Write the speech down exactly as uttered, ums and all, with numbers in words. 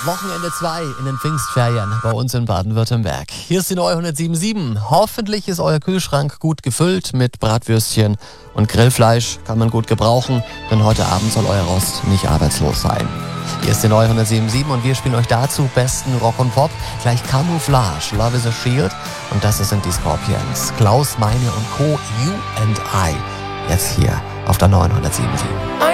Wochenende zwei in den Pfingstferien bei uns in Baden-Württemberg. Hier ist die neue hundertsieben Komma sieben. Hoffentlich ist euer Kühlschrank gut gefüllt mit Bratwürstchen und Grillfleisch. Kann man gut gebrauchen, denn heute Abend soll euer Rost nicht arbeitslos sein. Hier ist die neue hundertsieben Komma sieben und wir spielen euch dazu besten Rock und Pop. Gleich Camouflage, Love is a Shield und das sind die Scorpions. Klaus Meine und Co. You and I. Jetzt hier auf der neuen hundertsieben Komma sieben.